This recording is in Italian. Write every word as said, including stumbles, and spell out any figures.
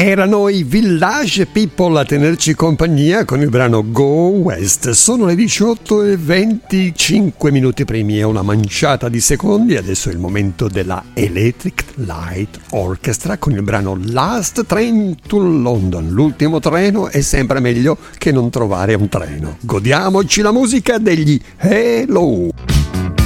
Erano i Village People a tenerci compagnia con il brano Go West. Sono le diciotto e venticinque minuti primi e una manciata di secondi. Adesso è il momento della Electric Light Orchestra con il brano Last Train to London. L'ultimo treno è sempre meglio che non trovare un treno. Godiamoci la musica degli Hello!